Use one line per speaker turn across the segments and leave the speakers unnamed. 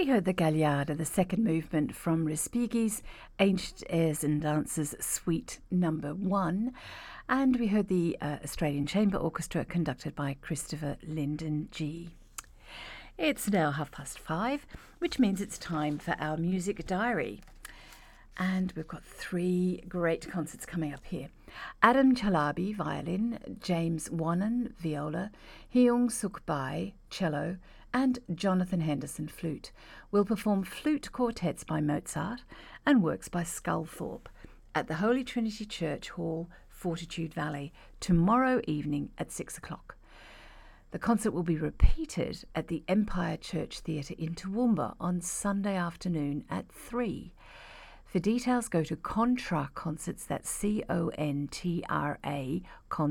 We heard the Gagliarda, the second movement from Respighi's Ancient Airs and Dances Suite Number 1, and we heard the Australian Chamber Orchestra conducted by Christopher Linden G. It's now 5:30, which means it's time for our music diary. And we've got 3 great concerts coming up here. Adam Chalabi, violin, James Wannon, viola, Hyung Suk Bai, cello, and Jonathan Henderson, flute, will perform flute quartets by Mozart and works by Sculthorpe at the Holy Trinity Church Hall, Fortitude Valley, tomorrow evening at 6 o'clock. The concert will be repeated at the Empire Church Theatre in Toowoomba on Sunday afternoon at 3. For details, go to Contra Concerts, that's CONTRA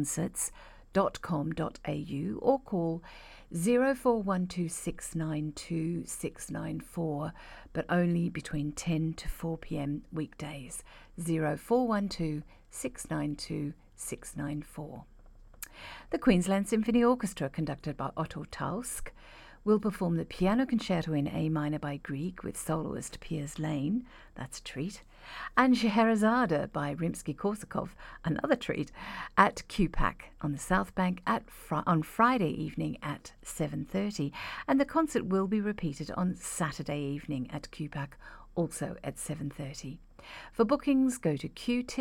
concerts.com.au, or call 0412 692 694, but only between 10 to 4 p.m. weekdays. 0412 692 694. The Queensland Symphony Orchestra, conducted by Otto Tausk, will perform the Piano Concerto in A minor by Grieg with soloist Piers Lane, that's a treat, and Scheherazade by Rimsky-Korsakov, another treat, at QPAC on the South Bank on Friday evening at 7:30, and the concert will be repeated on Saturday evening at QPAC, also at 7:30. For bookings, go to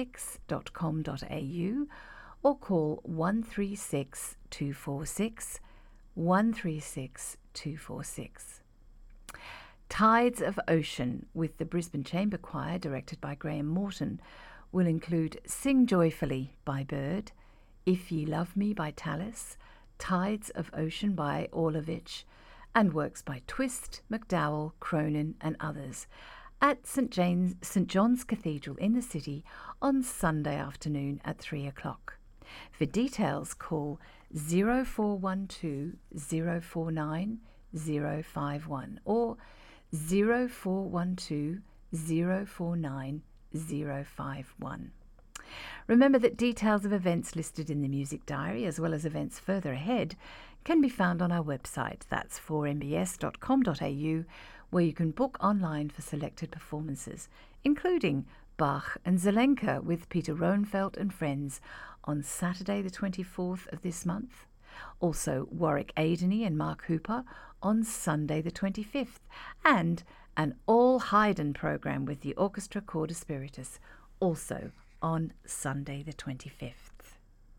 qtix.com.au or call 136 246 136 246. Tides of Ocean with the Brisbane Chamber Choir, directed by Graham Morton, will include Sing Joyfully by Bird, If Ye Love Me by Tallis, Tides of Ocean by Orlovich, and works by Twist, McDowell, Cronin and others at St John's Cathedral in the city on Sunday afternoon at 3 o'clock. For details, call 0412 049 051 or 0412 049 051. Remember that details of events listed in the music diary, as well as events further ahead, can be found on our website. That's 4mbs.com.au, where you can book online for selected performances, including Bach and Zelenka with Peter Roenfeld and friends on Saturday the 24th of this month. Also Warwick Aideny and Mark Hooper on Sunday the 25th, and an all Haydn program with the Orchestra Corda Spiritus, also on Sunday the 25th.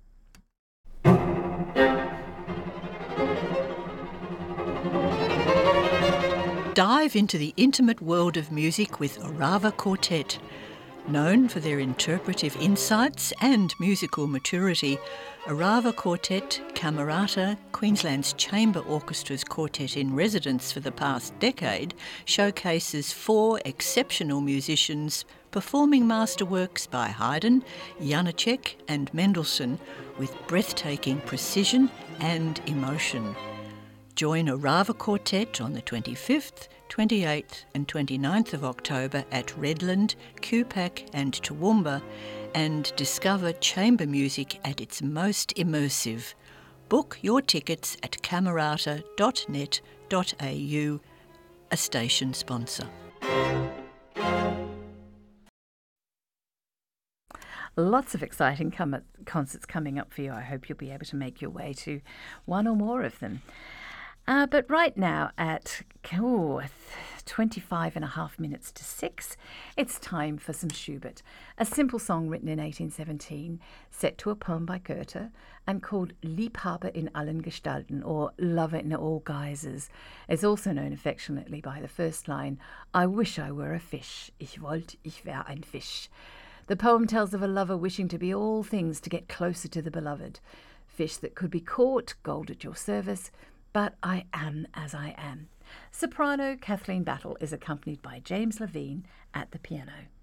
Dive into the intimate world of music with Orava Quartet. Known for their interpretive insights and musical maturity, Orava Quartet, Camerata, Queensland's Chamber Orchestra's quartet in residence for the past decade, showcases 4 exceptional musicians performing masterworks by Haydn, Janacek and Mendelssohn with breathtaking precision and emotion. Join Orava Quartet on the 25th, 28th and 29th of October at Redland, QPAC and Toowoomba, and discover chamber music at its most immersive. Book your tickets at camerata.net.au, a station sponsor.
Lots of exciting concerts coming up for you. I hope you'll be able to make your way to one or more of them. But right now at 25 and a half minutes to 6, it's time for some Schubert, a simple song written in 1817, set to a poem by Goethe and called Liebhaber in allen Gestalten, or Lover in all guises. It's also known affectionately by the first line, I wish I were a fish, ich wollt, ich wär ein Fisch. The poem tells of a lover wishing to be all things to get closer to the beloved. Fish that could be caught, gold at your service, but I am as I am. Soprano Kathleen Battle is accompanied by James Levine at the piano.